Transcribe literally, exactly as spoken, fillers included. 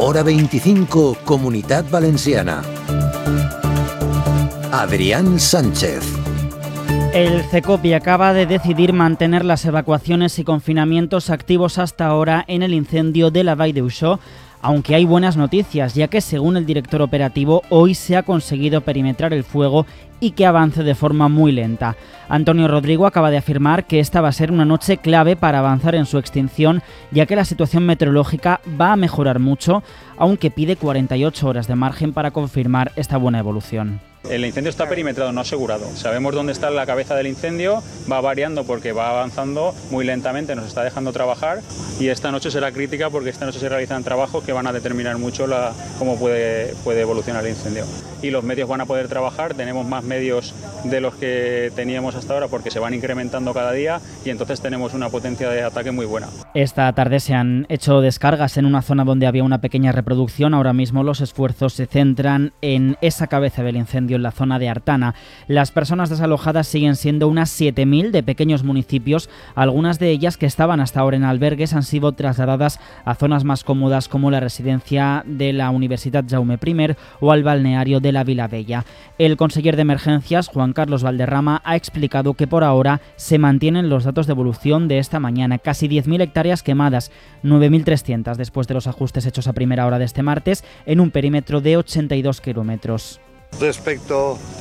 Hora veinticinco, Comunitat Valenciana. Adrián Sánchez. El CECOPI acaba de decidir mantener las evacuaciones y confinamientos activos hasta ahora en el incendio de la Vall d'Uixó, aunque hay buenas noticias, ya que según el director operativo, hoy se ha conseguido perimetrar el fuego y que avance de forma muy lenta. Antonio Rodrigo acaba de afirmar que esta va a ser una noche clave para avanzar en su extinción, ya que la situación meteorológica va a mejorar mucho, aunque pide cuarenta y ocho horas de margen para confirmar esta buena evolución. El incendio está perimetrado, no asegurado. Sabemos dónde está la cabeza del incendio, va variando porque va avanzando muy lentamente, nos está dejando trabajar y esta noche será crítica porque esta noche se realizan trabajos que van a determinar mucho la, cómo puede, puede evolucionar el incendio. Y los medios van a poder trabajar, tenemos más medios de los que teníamos hasta ahora porque se van incrementando cada día y entonces tenemos una potencia de ataque muy buena. Esta tarde se han hecho descargas en una zona donde había una pequeña reproducción. Ahora mismo los esfuerzos se centran en esa cabeza del incendio en la zona de Artana. Las personas desalojadas siguen siendo unas siete mil de pequeños municipios. Algunas de ellas que estaban hasta ahora en albergues han sido trasladadas a zonas más cómodas como la residencia de la Universitat Jaume primer o al balneario de la Vilavella. El conseller de Emergencias, Juan Carlos Valderrama, ha explicado que por ahora se mantienen los datos de evolución de esta mañana. Casi diez mil hectáreas quemadas, nueve mil trescientas después de los ajustes hechos a primera hora de este martes en un perímetro de ochenta y dos kilómetros. Respecto